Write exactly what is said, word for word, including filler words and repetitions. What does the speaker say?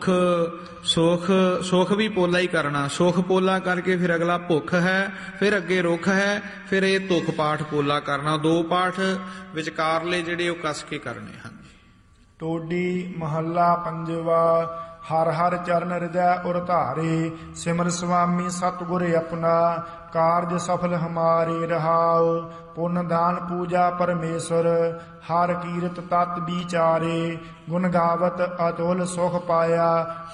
ਭੁੱਖ ਸੁਖ, ਸੁਖ ਵੀ ਪੋਲਾ ਹੀ ਕਰਨਾ, ਸੁਖ ਪੋਲਾ ਕਰਕੇ ਫਿਰ ਅਗਲਾ ਭੁੱਖ ਹੈ, ਫਿਰ ਅੱਗੇ ਰੁੱਖ ਹੈ, ਫਿਰ ਇਹ ਤੁਕ ਪਾਠ ਪੋਲਾ ਕਰਨਾ। ਦੋ ਪਾਠ ਵਿਚਕਾਰਲੇ ਜਿਹੜੇ ਉਹ ਕੱਸ ਕੇ ਕਰਨੇ ਹਨ। ਟੋਡੀ ਮਹੱਲਾ ਪੰਜਵਾ। ਹਰ ਹਰ ਚਰਨ ਹਿਰਦੈ ਉਰ ਧਾਰੇ, ਸਿਮਰ ਸੁਆਮੀ ਸਤਿਗੁਰ ਆਪਣਾ, ਕਾਰਜ ਸਫਲ ਹਮਾਰੇ ਰਹਾਉ। ਪੁੰਨ ਦਾਨ ਪੂਜਾ ਪਰਮੇਸ਼ਰ, ਹਰ ਕੀਰਤ ਤਤ ਵਿਚਾਰੇ, ਗੁਣ ਗਾਵਤ ਅਤੁਲ ਸੁਖ ਪਾਇਆ।